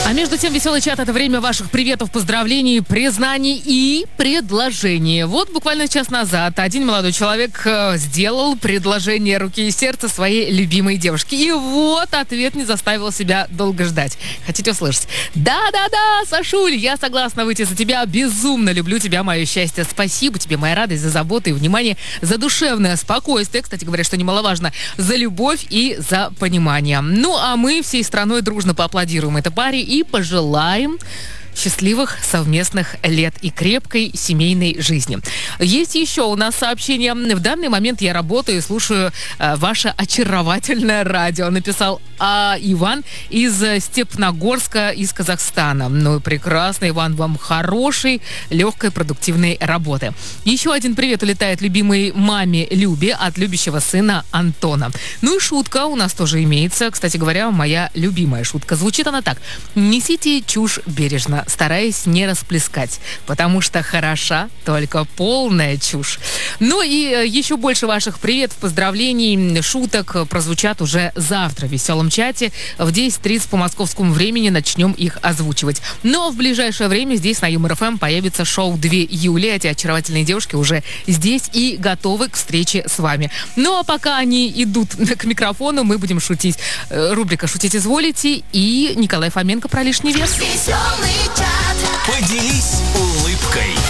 А между тем, веселый чат — это время ваших приветов, поздравлений, признаний и предложений. Вот буквально час назад один молодой человек сделал предложение руки и сердца своей любимой девушке. И вот ответ не заставил себя долго ждать. Хотите услышать? Да-да-да, Сашуль, я согласна выйти за тебя. Безумно люблю тебя, мое счастье. Спасибо тебе, моя радость, за заботу и внимание, за душевное спокойствие. Кстати говоря, что немаловажно, за любовь и за понимание. Ну, а мы всей страной дружно поаплодируем этой паре и пожелаем счастливых совместных лет и крепкой семейной жизни. Есть еще у нас сообщение. В данный момент я работаю и слушаю ваше очаровательное радио. Написал Иван из Степногорска, из Казахстана. Ну, прекрасно, Иван, вам хорошей, легкой, продуктивной работы. Еще один привет улетает любимой маме Любе от любящего сына Антона. Ну и шутка у нас тоже имеется. Кстати говоря, моя любимая шутка. Звучит она так. Несите чушь бережно, стараясь не расплескать, потому что хороша только полная чушь. Ну и еще больше ваших приветов, поздравлений, шуток прозвучат уже завтра в веселом чате. В 10:30 по московскому времени начнем их озвучивать. Но в ближайшее время здесь на Юмор ФМ появится шоу «Две Юли». Эти очаровательные девушки уже здесь и готовы к встрече с вами. Ну а пока они идут к микрофону, мы будем шутить. Рубрика «Шутить изволите» и Николай Фоменко про лишний вес. Поделись улыбкой.